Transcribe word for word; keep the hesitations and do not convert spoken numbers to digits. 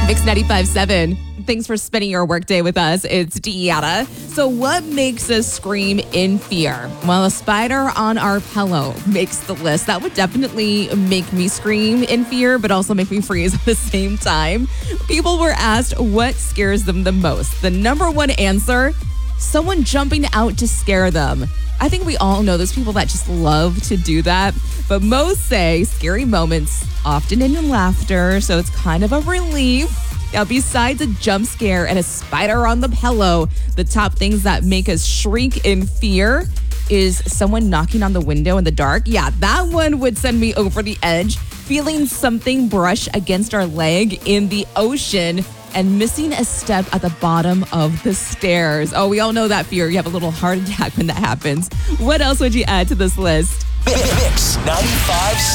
Mix ninety-five point seven. Thanks for spending your workday with us. It's Deanna. So what makes us scream in fear? Well, a spider on our pillow makes the list. That would definitely make me scream in fear, but also make me freeze at the same time. People were asked what scares them the most. The number one answer, someone jumping out to scare them. I think we all know those people that just love to do that. But most say scary moments often end in laughter, so it's kind of a relief. Now, besides a jump scare and a spider on the pillow, the top things that make us shriek in fear is someone knocking on the window in the dark. Yeah, that one would send me over the edge. Feeling something brush against our leg in the ocean and missing a step at the bottom of the stairs. Oh, we all know that fear. You have a little heart attack when that happens. What else would you add to this list? Mix ninety-five.